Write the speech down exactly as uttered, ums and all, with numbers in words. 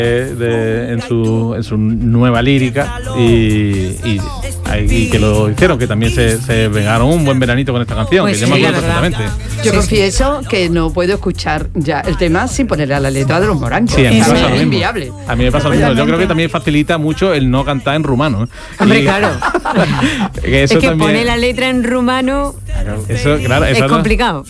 de, en, su, en su nueva lírica y, y, y que lo hicieron, que también se, se pegaron un buen veranito con esta canción, pues que sí, yo me acuerdo perfectamente. Yo confieso que no puedo escuchar ya el tema sin ponerle a la letra de los Morancos. Sí, a mí me Eso pasa lo es mismo. inviable. A mí me pasa lo mismo. Yo creo que también facilita mucho el no cantar en rumano. Hombre, Y- claro. que eso es que también- pone la letra en rumano Eso, claro, es eso no- complicado.